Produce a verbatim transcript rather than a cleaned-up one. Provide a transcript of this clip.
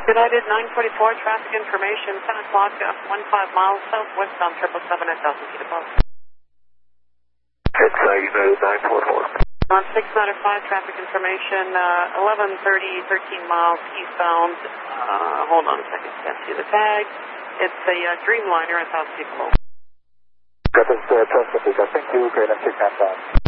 United nine forty-four, traffic information, ten o'clock, uh, fifteen miles southwest on triple seven at one thousand feet above. It's uh, United nine forty-four. On six ninety-five, traffic information, uh, eleven thirty, thirteen miles eastbound. Uh, hold on a second, can't see the tag. It's a uh, Dreamliner at one thousand feet below. Got this uh, trust, thank you, great, I'm six nine five.